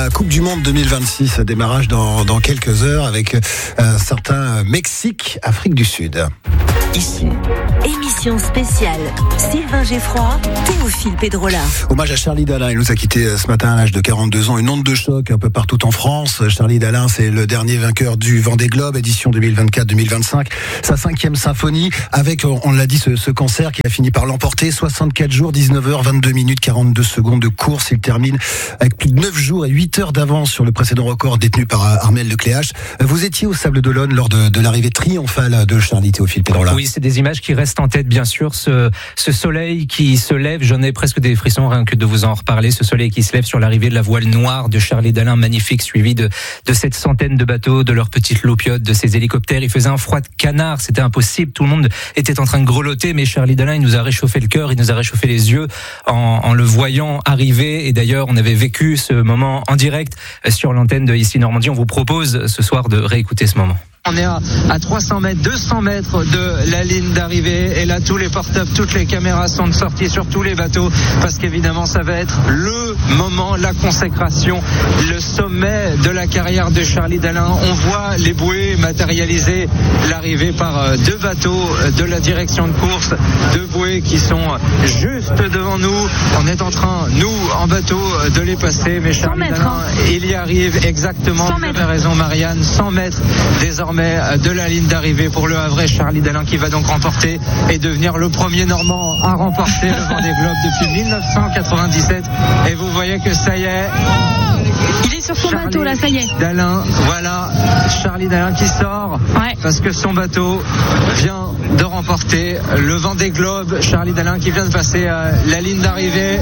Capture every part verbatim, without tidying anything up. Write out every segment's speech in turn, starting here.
la Coupe du Monde deux mille vingt-six. Démarrage dans, dans quelques heures avec un certain Mexique, Afrique du Sud. Ici, émission spéciale Sylvain Geffroy, Théophile Pedrola. Hommage à Charlie Dalin, il nous a quitté ce matin à l'âge de quarante-deux ans. Une onde de choc un peu partout en France. Charlie Dalin, c'est le dernier vainqueur du Vendée Globe, édition deux mille vingt-quatre deux mille vingt-cinq. Sa cinquième symphonie, avec, on l'a dit, ce, ce cancer qui a fini par l'emporter. soixante-quatre jours, dix-neuf heures, vingt-deux minutes, quarante-deux secondes de course. Il termine avec plus de neuf jours et huit heures d'avance sur le précédent record détenu par Armel Lecléache. Vous étiez au Sable d'Olonne lors de, de l'arrivée triomphale de Charlie, Théophile Pedrola. Oui, c'est des images qui restent en tête, bien sûr. Ce, ce soleil qui se lève, j'en ai presque des frissons rien que de vous en reparler. Ce soleil qui se lève sur l'arrivée de la voile noire de Charlie Dalin, magnifique, suivi de, de cette centaine de bateaux, de leurs petites lopiotes, de ces hélicoptères. Il faisait un froid de canard, c'était impossible. Tout le monde était en train de grelotter, mais Charlie Dalin, il nous a réchauffé le cœur, il nous a réchauffé les yeux en, en le voyant arriver. Et d'ailleurs, on avait vécu ce moment en direct sur l'antenne de Ici Normandie. On vous propose ce soir de réécouter ce moment. On est à, à trois cents mètres, deux cents mètres de la ligne d'arrivée. Et là, tous les portables, toutes les caméras sont sorties sur tous les bateaux. Parce qu'évidemment, ça va être le moment, la consécration, le sommet de la carrière de Charlie Dalin. On voit les bouées matérialiser l'arrivée par deux bateaux de la direction de course. Deux bouées qui sont juste devant nous. On est en train, nous, en bateau, de les passer. Mais Charlie Dalin, hein. il y arrive exactement. Vous avez raison, Marianne. cent mètres désormais de la ligne d'arrivée pour le Havre. Charlie Dalin qui va donc remporter et devenir le premier Normand à remporter le Vendée Globe depuis dix-neuf cent quatre-vingt-dix-sept. Et vous voyez que ça y est, il est sur son Charlie bateau là, ça y est. Dalin, voilà, Charlie Dalin qui sort ouais. parce que son bateau vient de remporter le Vendée Globe. Charlie Dalin qui vient de passer euh, la ligne d'arrivée.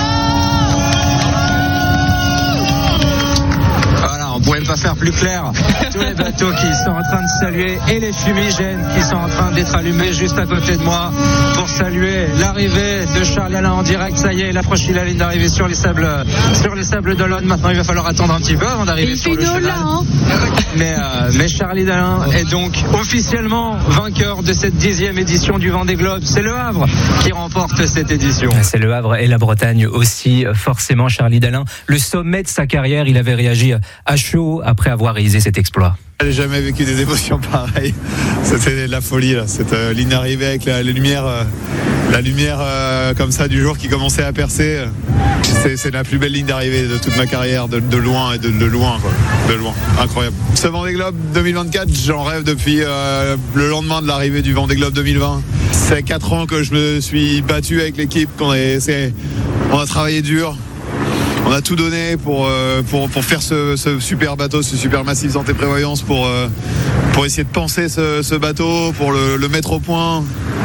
On pourrait pas faire plus clair. Tous les bateaux qui sont en train de saluer et les fumigènes qui sont en train d'être allumés juste à côté de moi pour saluer l'arrivée de Charlie Dalin en direct. Ça y est, il a franchi la ligne d'arrivée sur les sables, sur les sables d'Olonne. Maintenant, il va falloir attendre un petit peu avant d'arriver sur le chenal. Hein. Mais, euh, mais Charlie Dalin est donc officiellement vainqueur de cette dixième édition du Vendée Globe. C'est le Havre qui remporte cette édition. C'est le Havre et la Bretagne aussi, forcément. Charlie Dalin, le sommet de sa carrière, il avait réagi à chaud après avoir réalisé cet exploit. J'ai jamais vécu des émotions pareilles. C'était de la folie là. Cette euh, ligne d'arrivée avec la, la lumière, euh, la lumière euh, comme ça du jour qui commençait à percer. C'est, c'est la plus belle ligne d'arrivée de toute ma carrière, de, de loin et de, de loin quoi. De loin, incroyable. Ce Vendée Globe deux mille vingt-quatre, j'en rêve depuis euh, le lendemain de l'arrivée du Vendée Globe deux mille vingt. C'est quatre ans que je me suis battu avec l'équipe, qu'on a, c'est, on a travaillé dur. On a tout donné pour, euh, pour, pour faire ce, ce super bateau, ce super massif santé prévoyance, pour, euh, pour essayer de penser ce, ce bateau, pour le, le mettre au point.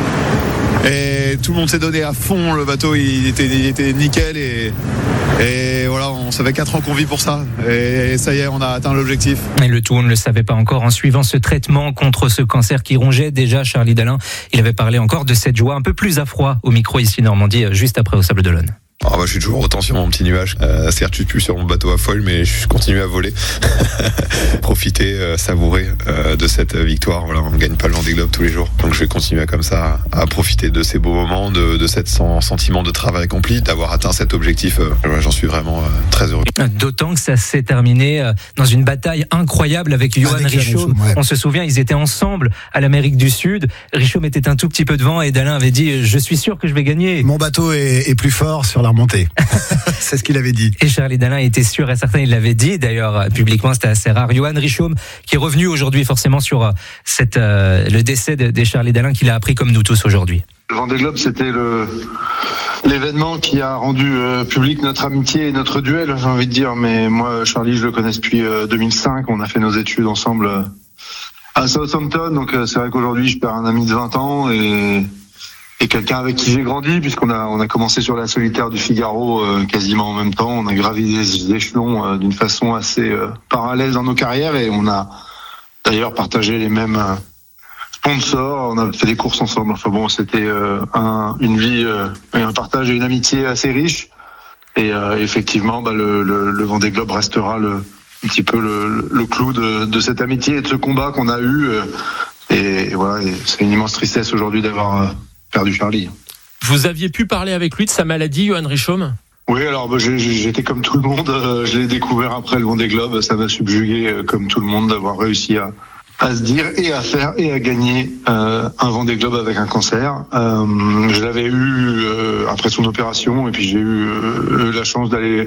Et tout le monde s'est donné à fond. Le bateau, il était, il était nickel. Et, et voilà, on, ça fait quatre ans qu'on vit pour ça. Et, et ça y est, on a atteint l'objectif. Et le tout, on ne le savait pas encore. En suivant ce traitement contre ce cancer qui rongeait déjà Charlie Dalin, il avait parlé encore de cette joie un peu plus à froid au micro Ici Normandie, juste après au Sable d'Olonne. Ah bah, je suis toujours autant sur mon petit nuage. Euh, certes, je suis plus sur mon bateau à folle, mais je continue à voler. Profiter, euh, savourer euh, de cette victoire. Voilà, on ne gagne pas le Vendée Globe tous les jours. Donc je vais continuer comme ça à profiter de ces beaux moments, de, de cet sentiment de travail accompli, d'avoir atteint cet objectif. Euh, voilà, j'en suis vraiment euh, très heureux. D'autant que ça s'est terminé euh, dans une bataille incroyable avec Johan Richomme. Ouais. On se souvient, ils étaient ensemble à l'Amérique du Sud. Richomme était un tout petit peu devant et Dalin avait dit « Je suis sûr que je vais gagner ». Mon bateau est, est plus fort sur la remontée. C'est ce qu'il avait dit. Et Charlie Dalin était sûr et certain, il l'avait dit d'ailleurs publiquement, c'était assez rare. Johan Richomme qui est revenu aujourd'hui forcément sur cette, euh, le décès de, de Charlie Dalin qu'il a appris comme nous tous aujourd'hui. Le Vendée Globe, c'était le, l'événement qui a rendu euh, public notre amitié et notre duel, j'ai envie de dire. Mais moi, Charlie, je le connais depuis euh, deux mille cinq, on a fait nos études ensemble euh, à Southampton. Donc euh, c'est vrai qu'aujourd'hui, je perds un ami de vingt ans et... et quelqu'un avec qui j'ai grandi, puisqu'on a on a commencé sur la solitaire du Figaro euh, quasiment en même temps. On a gravi des échelons euh, d'une façon assez euh, parallèle dans nos carrières et on a d'ailleurs partagé les mêmes euh, sponsors. On a fait des courses ensemble. Enfin bon, c'était euh, un, une vie euh, et un partage et une amitié assez riche. Et euh, effectivement, bah, le, le, le Vendée Globe restera le, un petit peu le, le clou de, de cette amitié et de ce combat qu'on a eu. Euh, et, et voilà, et c'est une immense tristesse aujourd'hui d'avoir euh, perdu Charlie. Vous aviez pu parler avec lui de sa maladie, Johan Richomme ? Oui, alors bah, j'ai, j'étais comme tout le monde. Euh, je l'ai découvert après le Vendée Globe. Ça m'a subjugué euh, comme tout le monde d'avoir réussi à, à se dire et à faire et à gagner euh, un Vendée Globe avec un cancer. Euh, je l'avais eu euh, après son opération et puis j'ai eu euh, la chance d'aller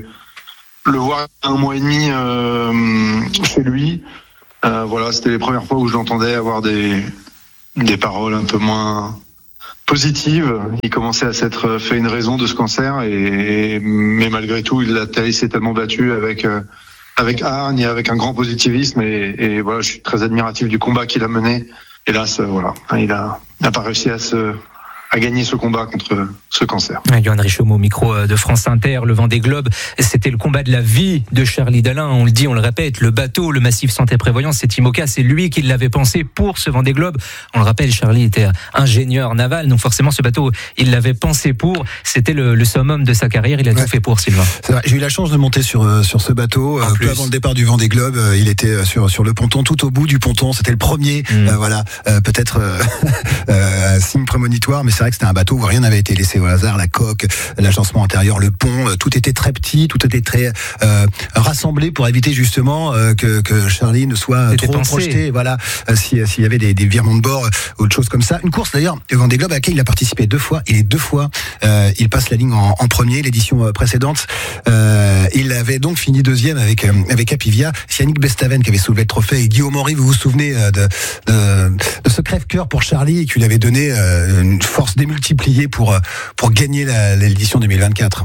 le voir un mois et demi euh, chez lui. Euh, voilà, c'était les premières fois où je l'entendais avoir des des paroles un peu moins positive. Il commençait à s'être fait une raison de ce cancer, et mais malgré tout, il, a, il s'est tellement battu avec euh, avec hargne et avec un grand positivisme. Et, et voilà, je suis très admiratif du combat qu'il a mené. Hélas, voilà, il a n'a pas réussi à se à gagner ce combat contre ce cancer. Yoann Richomme au micro de France Inter. Le Vendée Globe, c'était le combat de la vie de Charlie Dalin. On le dit, on le répète, le bateau, le Massif Santé Prévoyance, c'est IMOCA, c'est lui qui l'avait pensé pour ce Vendée Globe. On le rappelle, Charlie était ingénieur naval, donc forcément ce bateau, il l'avait pensé pour. C'était le, le summum de sa carrière, il a ouais. tout fait pour, Sylvain. C'est vrai, j'ai eu la chance de monter sur sur ce bateau. Euh, peu avant le départ du Vendée Globe, euh, il était sur sur le ponton, tout au bout du ponton. C'était le premier, mmh. euh, voilà, euh, peut-être euh, euh, un signe prémonitoire, mais c'est vrai que c'était un bateau où rien n'avait été laissé au hasard. La coque, l'agencement intérieur, le pont, tout était très petit, tout était très euh, rassemblé pour éviter justement euh, que, que Charlie ne soit C'était trop pensé. projeté. Voilà, euh, s'il si y avait des, des virements de bord, ou autre chose comme ça. Une course d'ailleurs, le Vendée Globe à laquelle il a participé deux fois, et les deux fois, euh, il passe la ligne en, en premier. L'édition précédente, euh, il avait donc fini deuxième avec euh, avec Apivia. C'est Yannick Bestaven qui avait soulevé le trophée, et Guillaume Henry, vous vous souvenez euh, de, de de ce crève-cœur pour Charlie, qui lui avait donné euh, une force démultipliée pour pour gagner la, l'édition deux mille vingt-quatre.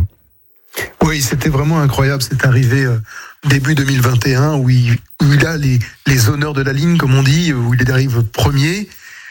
Oui, c'était vraiment incroyable cette arrivée euh, début deux mille vingt et un où il, où il a les, les honneurs de la ligne, comme on dit, où il arrive premier,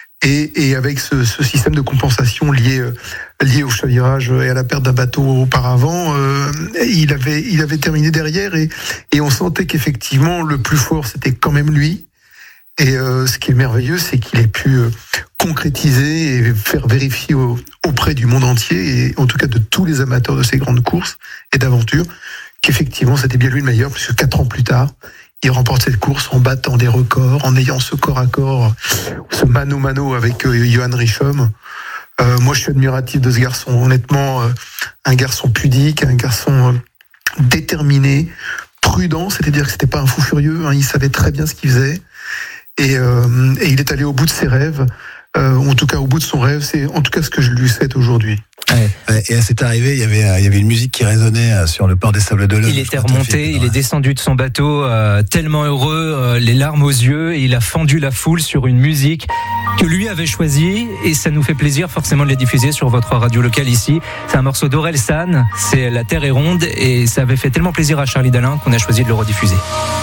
et, et avec ce, ce système de compensation lié, euh, lié au chavirage et à la perte d'un bateau auparavant, euh, il avait, il avait terminé derrière, et, et on sentait qu'effectivement le plus fort c'était quand même lui. Et euh, ce qui est merveilleux, c'est qu'il ait pu euh, concrétiser et faire vérifier au, auprès du monde entier, et en tout cas de tous les amateurs de ces grandes courses et d'aventures, qu'effectivement c'était bien lui le meilleur, puisque quatre ans plus tard, il remporte cette course en battant des records, en ayant ce corps à corps, ce mano-mano avec euh, Yoann Richomme. Euh, moi, je suis admiratif de ce garçon. Honnêtement, euh, un garçon pudique, un garçon euh, déterminé, prudent, c'est-à-dire que c'était pas un fou furieux, hein, il savait très bien ce qu'il faisait. Et, euh, et il est allé au bout de ses rêves, euh, en tout cas au bout de son rêve. C'est en tout cas ce que je lui souhaite aujourd'hui. Ouais. Et à cette arrivée, il y avait, il y avait une musique qui résonnait sur le port des Sables d'Olonne. Il était remonté, il est descendu de son bateau euh, tellement heureux, euh, les larmes aux yeux, et il a fendu la foule sur une musique que lui avait choisie, et ça nous fait plaisir forcément de la diffuser sur votre radio locale ici. C'est un morceau d'Orelsan, c'est La Terre est ronde, et ça avait fait tellement plaisir à Charlie Dalin qu'on a choisi de le rediffuser.